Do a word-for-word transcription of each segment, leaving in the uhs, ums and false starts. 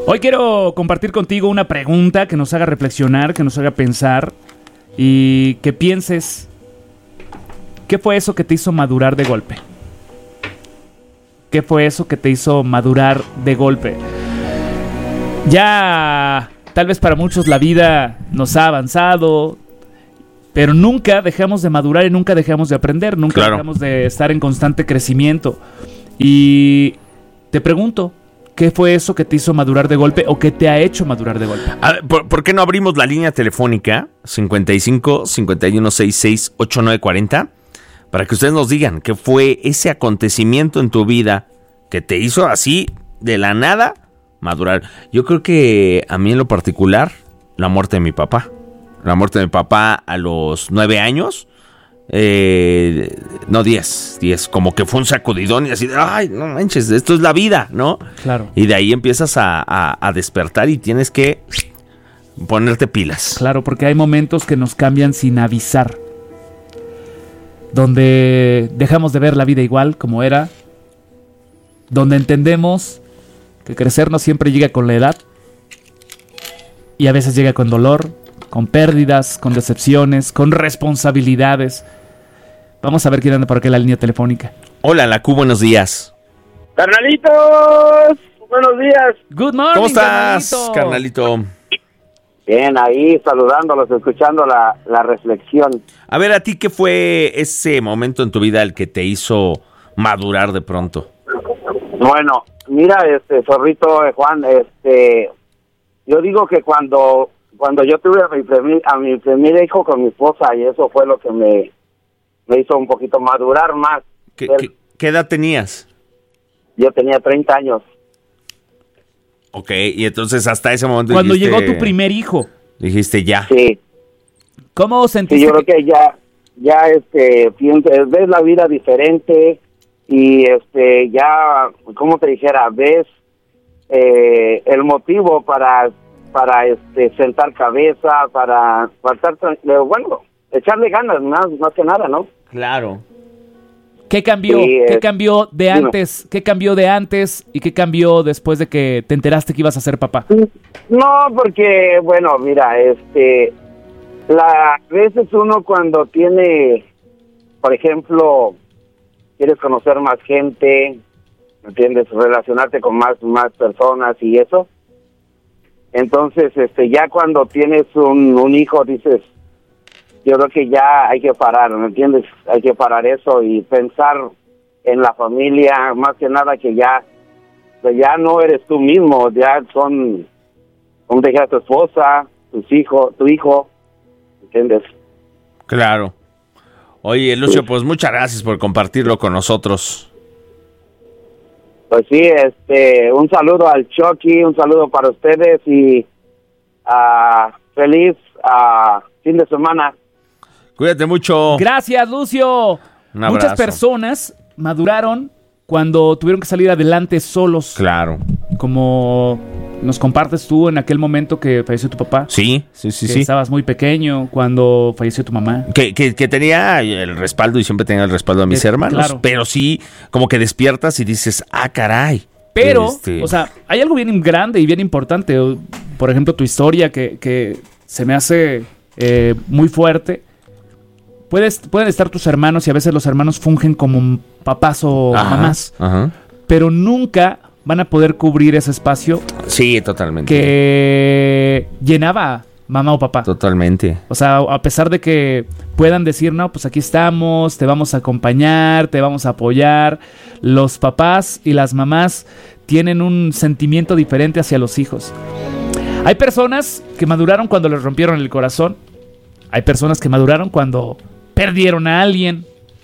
Hoy quiero compartir contigo una pregunta que nos haga reflexionar, que nos haga pensar y que pienses, ¿qué fue eso que te hizo madurar de golpe? ¿Qué fue eso que te hizo madurar de golpe? Ya, tal vez para muchos la vida nos ha avanzado, pero nunca dejamos de madurar y nunca dejamos de aprender, nunca Claro. dejamos de estar en constante crecimiento. Y te pregunto, ¿qué fue eso que te hizo madurar de golpe o que te ha hecho madurar de golpe? A ver, ¿por, por qué no abrimos la línea telefónica cincuenta y cinco, cincuenta y uno, sesenta y seis, ochenta y nueve cuarenta para que ustedes nos digan qué fue ese acontecimiento en tu vida que te hizo así de la nada madurar? Yo creo que a mí en lo particular, la muerte de mi papá. La muerte de mi papá a los nueve años. Eh, no, diez, diez, como que fue un sacudidón y así de, ay, no manches, esto es la vida, ¿no? Claro. Y de ahí empiezas a, a, a despertar y tienes que ponerte pilas. Claro, porque hay momentos que nos cambian sin avisar. Donde dejamos de ver la vida igual como era. Donde entendemos que crecer no siempre llega con la edad. Y a veces llega con dolor, con pérdidas, con decepciones, con responsabilidades. Vamos a ver quién anda por aquí en la línea telefónica. Hola, la Q, buenos días. ¡Carnalitos! ¡Buenos días! Good morning, ¿Cómo estás, carnalito? carnalito? Bien, ahí saludándolos, escuchando la, la reflexión. A ver, ¿a ti qué fue ese momento en tu vida el que te hizo madurar de pronto? Bueno, mira, este, Zorrito, eh, Juan, este, yo digo que cuando, cuando yo tuve a mi, primer, a mi primer hijo con mi esposa, y eso fue lo que me, me hizo un poquito madurar más. ¿Qué, Él, qué, qué edad tenías? Yo tenía treinta años. Ok, y entonces hasta ese momento Cuando dijiste, llegó tu primer hijo, dijiste ya. Sí, ¿cómo sí, sentiste? yo creo que ya, ya, este, piensas, ves la vida diferente y, este, ya, ¿cómo te dijera? Ves eh, el motivo para, para, este, sentar cabeza, para, para estar, tran- eh, bueno, echarle ganas, más, más que nada, ¿no? Claro. ¿Qué cambió? Sí, ¿Qué eh, cambió de dime. antes? ¿Qué cambió de antes y qué cambió después de que te enteraste que ibas a ser papá? No, porque, bueno, mira, este, la, a veces uno cuando tiene, por ejemplo, quieres conocer más gente, ¿me entiendes? Relacionarte con más, más personas y eso. Entonces, este, ya cuando tienes un, un hijo, dices, yo creo que ya hay que parar, ¿me entiendes? Hay que parar eso y pensar en la familia, más que nada que ya, que ya no eres tú mismo, ya son, como te dije, tu esposa, tus hijos, tu hijo, ¿entiendes? Claro. Oye, Lucio, pues muchas gracias por compartirlo con nosotros. Pues sí, este, un saludo al Chucky, un saludo para ustedes y ah, feliz ah, fin de semana. Cuídate mucho. Gracias, Lucio. Un abrazo. Muchas personas maduraron cuando tuvieron que salir adelante solos. Claro. Como nos compartes tú en aquel momento que falleció tu papá. Sí, sí, sí, que sí. estabas muy pequeño cuando falleció tu mamá. Que, que, que tenía el respaldo y siempre tenía el respaldo de mis Eh, hermanos. claro. Pero sí, como que despiertas y dices, ah, caray. Pero, Este, o sea, hay algo bien grande y bien importante. Por ejemplo, tu historia que, que se me hace eh, muy fuerte. Puedes, pueden estar tus hermanos y a veces los hermanos fungen como papás o ajá, mamás. Ajá. Pero nunca van a poder cubrir ese espacio Sí, totalmente. que llenaba mamá o papá. Totalmente. O sea, a pesar de que puedan decir, no, pues aquí estamos, te vamos a acompañar, te vamos a apoyar, los papás y las mamás tienen un sentimiento diferente hacia los hijos. Hay personas que maduraron cuando les rompieron el corazón. Hay personas que maduraron cuando perdieron a alguien.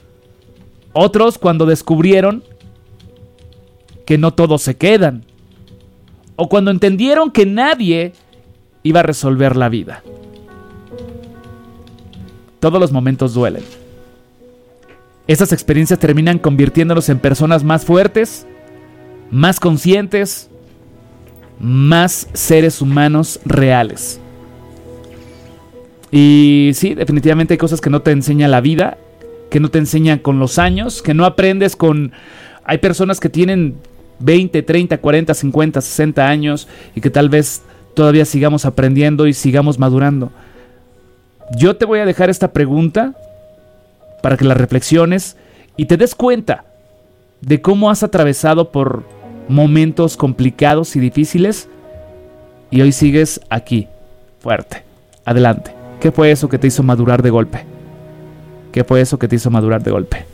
Otros cuando descubrieron que no todos se quedan. O cuando entendieron que nadie iba a resolver la vida. Todos los momentos duelen. Esas experiencias terminan convirtiéndonos en personas más fuertes, más conscientes, más seres humanos reales. Y sí, definitivamente hay cosas que no te enseña la vida, que no te enseñan con los años, que no aprendes con... Hay personas que tienen veinte, treinta, cuarenta, cincuenta, sesenta años y que tal vez todavía sigamos aprendiendo y sigamos madurando. Yo te voy a dejar esta pregunta para que la reflexiones y te des cuenta de cómo has atravesado por momentos complicados y difíciles y hoy sigues aquí, fuerte. Adelante. ¿Qué fue eso que te hizo madurar de golpe? ¿Qué fue eso que te hizo madurar de golpe?